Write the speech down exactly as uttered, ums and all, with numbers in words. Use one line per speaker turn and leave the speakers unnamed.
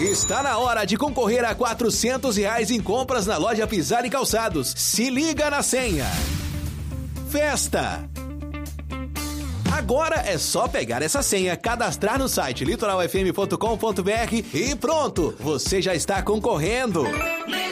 Está na hora de concorrer a quatrocentos reais em compras na loja Pisar e Calçados. Se liga na senha. Festa. Agora é só pegar essa senha, cadastrar no site litoral f m ponto com ponto b r e pronto, você já está concorrendo.